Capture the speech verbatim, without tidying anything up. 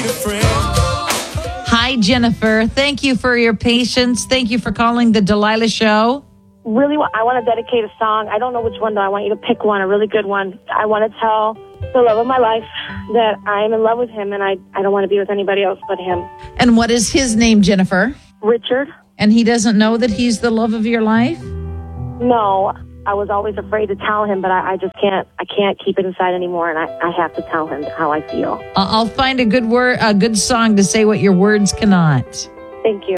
a friend. Hi, Jennifer. Thank you for your patience. Thank you for calling the Delilah Show. Really, I want to dedicate a song. I don't know which one, though. I want you to pick one, a really good one. I want to tell the love of my life that I am in love with him, and I, I don't want to be with anybody else but him. And what is his name, Jennifer? Richard. And he doesn't know that he's the love of your life? No, I was always afraid to tell him, but I, I just can't. I can't keep it inside anymore, and I, I have to tell him how I feel. I'll find a good word, a good song to say what your words cannot. Thank you.